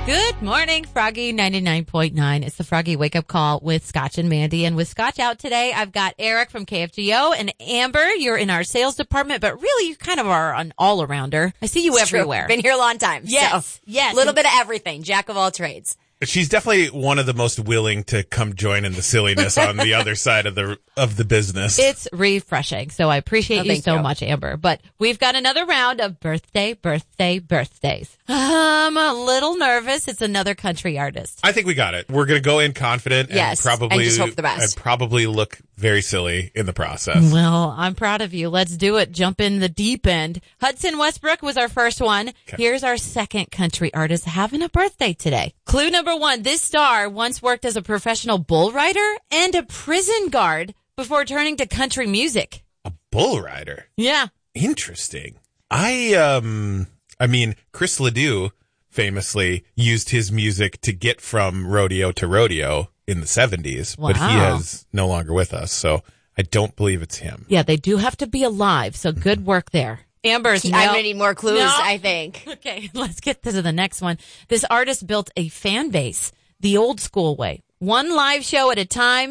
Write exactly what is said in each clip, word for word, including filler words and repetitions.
Good morning, Froggy ninety-nine point nine. It's the Froggy Wake Up Call with Scotch and Mandy. And with Scotch out today, I've got Eric from K F G O and Amber. You're in our sales department, but really you kind of are an all-arounder. I see you it's everywhere. True. Been here a long time. Yes, so yes. A little bit of everything. Jack of all trades. She's definitely one of the most willing to come join in the silliness on the other side of the of the business. It's refreshing, so I appreciate oh, you so you. much, Amber. But we've got another round of birthday, birthday, birthdays. I'm a little nervous. It's another country artist. I think we got it. We're going to go in confident yes, and probably and just hope for the best. And probably look very silly in the process. Well, I'm proud of you. Let's do it. Jump in the deep end. Hudson Westbrook was our first one. Okay. Here's our second country artist having a birthday today. Clue number one. This star once worked as a professional bull rider and a prison guard before turning to country music. A bull rider? Yeah. Interesting. I, um, I mean, Chris Ledoux famously used his music to get from rodeo to rodeo in the seventies, wow. but he is no longer with us, so I don't believe it's him. Yeah, they do have to be alive, so good work there. Amber's I'm no. going to need more clues, no. I think. Okay, let's get to the next one. This artist built a fan base the old school way. One live show at a time.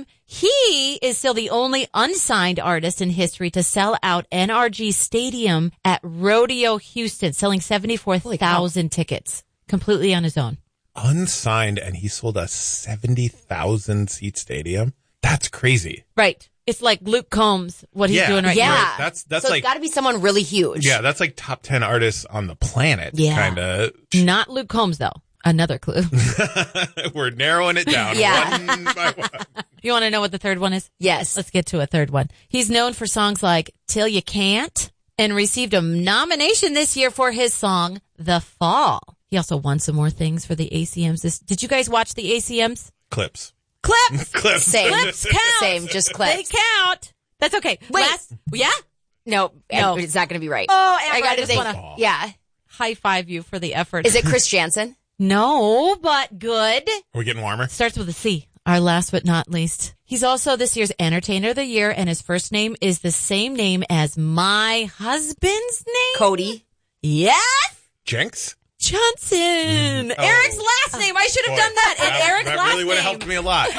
He is still the only unsigned artist in history to sell out N R G Stadium at Rodeo Houston, selling seventy-four thousand tickets completely on his own. Unsigned, and he sold a seventy thousand seat stadium? That's crazy. Right. It's like Luke Combs, what he's yeah. doing right yeah. now. Right. That's, that's so like, it's got to be someone really huge. Yeah, that's like top ten artists on the planet. Yeah. Kind of. Not Luke Combs, though. Another clue. We're narrowing it down yeah. one by one. You want to know what the third one is? Yes. Let's get to a third one. He's known for songs like Till You Can't and received a nomination this year for his song, The Fall. He also won some more things for the A C Ms. This, did you guys watch the A C Ms? Clips. Clips. Clips. Same. Clips count. Same, just clips. They count. That's okay. Wait. Last, yeah? No, No. it's not going to be right. Oh, Amber, I got I to just think. wanna- Yeah. High five you for the effort. Is it Chris Jansen? No, but good. Are we getting warmer? Starts with a C. Our last but not least. He's also this year's Entertainer of the Year, and his first name is the same name as my husband's name. Cody. Yes. Jenks? Johnson. Mm. Oh. Eric's last name. I should have Boy, done that. And that, Eric's that last really would have name. helped me a lot.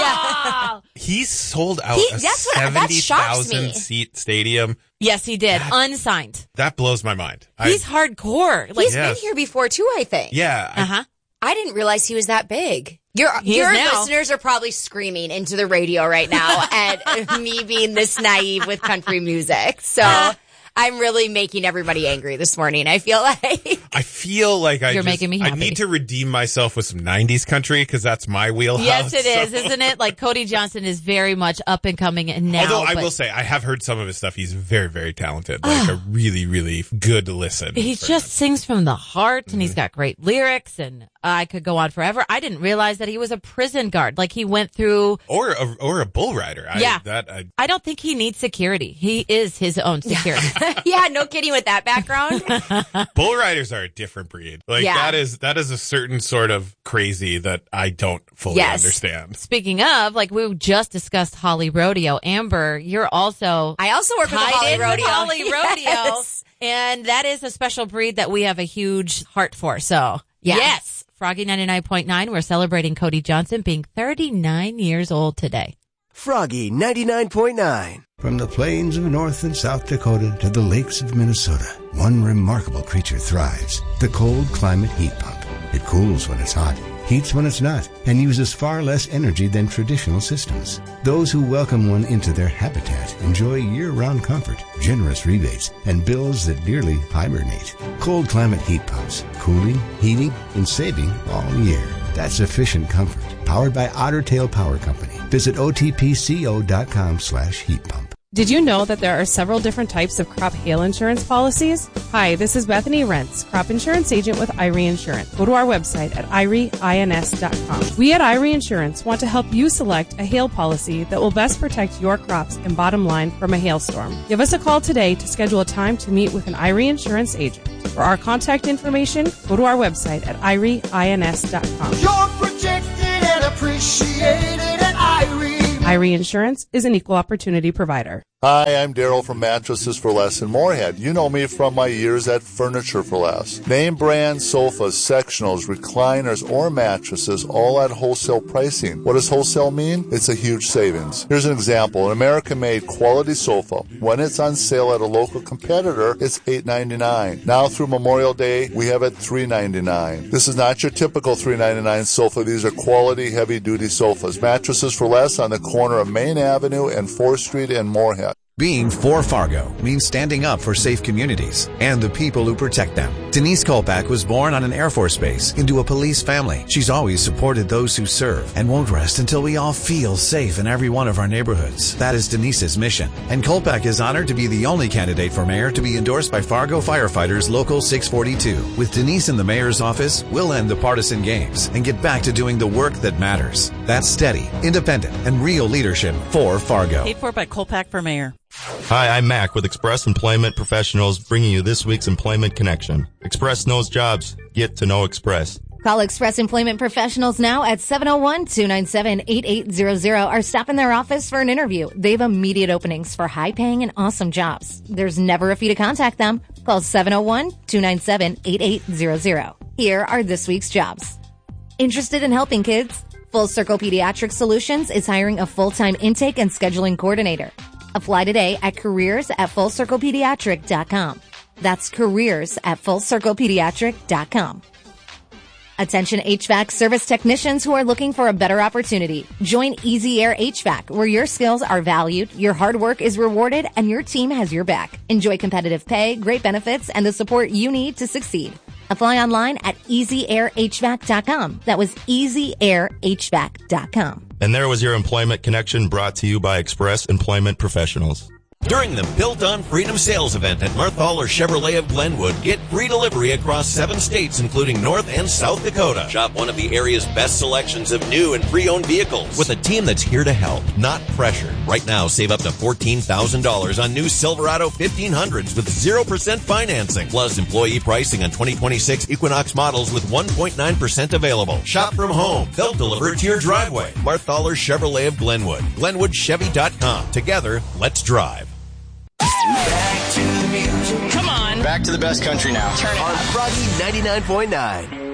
Oh. He sold out He- a that's what- that seventy shocks thousand me. seat stadium. Yes, he did. That- Unsigned. That blows my mind. He's I, hardcore. Like, He's Yes. been here before too, I think. yeah. I- uh-huh. I didn't realize he was that big. Your He your is now. listeners are probably screaming into the radio right now at me being this naive with country music. So I'm really making everybody angry this morning. I feel like I feel like I You're just, making me I happy. need to redeem myself with some nineties country because that's my wheelhouse. Yes, it is, so- isn't it? Like Cody Johnson is very much up and coming and now. Although I but will say, I have heard some of his stuff. He's very, very talented. Like a really, really good listen. he for just him. sings from the heart, and Mm-hmm. he's got great lyrics, and I could go on forever. I didn't realize that he was a prison guard. Like he went through. Or a, or a bull rider. I, Yeah. That, I, I don't think he needs security. He is his own security. yeah, no kidding with that background. bull riders are a different breed. Like Yeah. that is, that is a certain sort of crazy that I don't fully Yes. understand. Speaking of, like we just discussed Holly Rodeo. Amber, you're also I also work with the tied Holly in with Rodeo. Holly Rodeo. Yes. And that is a special breed that we have a huge heart for. So, Yeah. yes, Froggy ninety-nine point nine, we're celebrating Cody Johnson being thirty-nine years old today. Froggy ninety-nine point nine. From the plains of North and South Dakota to the lakes of Minnesota, one remarkable creature thrives. The cold climate heat pump. It cools when it's hot, heats when it's not, and uses far less energy than traditional systems. Those who welcome one into their habitat enjoy year-round comfort, generous rebates, and bills that nearly hibernate. Cold climate heat pumps. Cooling, heating, and saving all year. That's efficient comfort. Powered by Otter Tail Power Company. Visit O T P C O dot com slash heat pump. Did you know that there are several different types of crop hail insurance policies? Hi, this is Bethany Rentz, crop insurance agent with I R E Insurance. Go to our website at I R E ins dot com. We at I R E Insurance want to help you select a hail policy that will best protect your crops and bottom line from a hailstorm. Give us a call today to schedule a time to meet with an I R E Insurance agent. For our contact information, go to our website at I R E ins dot com. You're protected and appreciated at I R E. I R E Insurance is an equal opportunity provider. Hi, I'm Daryl from Mattresses for Less in Moorhead. You know me from my years at Furniture for Less. Name brand sofas, sectionals, recliners, or mattresses, all at wholesale pricing. What does wholesale mean? It's a huge savings. Here's an example. An American-made quality sofa. When it's on sale at a local competitor, it's eight ninety-nine. Now through Memorial Day, we have it three ninety-nine. This is not your typical three ninety-nine sofa. These are quality, heavy-duty sofas. Mattresses for Less on the corner of Main Avenue and fourth Street in Moorhead. Being for Fargo means standing up for safe communities and the people who protect them. Denise Kolpak was born on an Air Force base into a police family. She's always supported those who serve and won't rest until we all feel safe in every one of our neighborhoods. That is Denise's mission. And Kolpak is honored to be the only candidate for mayor to be endorsed by Fargo Firefighters Local six forty-two. With Denise in the mayor's office, we'll end the partisan games and get back to doing the work that matters. That's steady, independent, and real leadership for Fargo. Paid for by Kolpak for mayor. Hi, I'm Mac with Express Employment Professionals, bringing you this week's Employment Connection. Express knows jobs. Get to know Express. Call Express Employment Professionals now at seven oh one, two nine seven, eight eight zero zero or stop in their office for an interview. They have immediate openings for high-paying and awesome jobs. There's never a fee to contact them. Call seven oh one, two nine seven, eight eight zero zero. Here are this week's jobs. Interested in helping kids? Full Circle Pediatric Solutions is hiring a full-time intake and scheduling coordinator. Apply today at careers at full circle pediatric dot com. That's careers at full circle pediatric dot com. Attention H V A C service technicians who are looking for a better opportunity. Join Easy Air H V A C, where your skills are valued, your hard work is rewarded, and your team has your back. Enjoy competitive pay, great benefits, and the support you need to succeed. Apply online at easy air h v a c dot com. That was easy air h v a c dot com. And there was your Employment Connection, brought to you by Express Employment Professionals. During the Built on Freedom sales event at Marthaler Chevrolet of Glenwood, get free delivery across seven states, including North and South Dakota. Shop one of the area's best selections of new and pre-owned vehicles with a team that's here to help, not pressure. Right now, save up to fourteen thousand dollars on new Silverado fifteen hundreds with zero percent financing. Plus, employee pricing on twenty twenty-six Equinox models with one point nine percent available. Shop from home. They'll deliver it to your driveway. Marthaler Chevrolet of Glenwood. Glenwood Chevy dot com. Together, let's drive. Back to the music. Come on. Back to the best country now. Turn it On up. Froggy ninety-nine point nine.